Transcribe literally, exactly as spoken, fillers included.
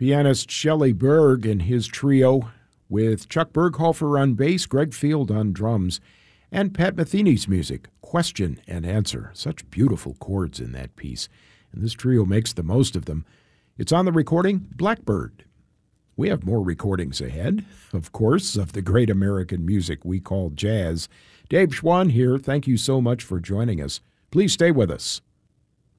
Pianist Shelley Berg and his trio with Chuck Berghofer on bass, Greg Field on drums, and Pat Metheny's music, Question and Answer. Such beautiful chords in that piece, and this trio makes the most of them. It's on the recording Blackbird. We have more recordings ahead, of course, of the great American music we call jazz. Dave Schwann here. Thank you so much for joining us. Please stay with us.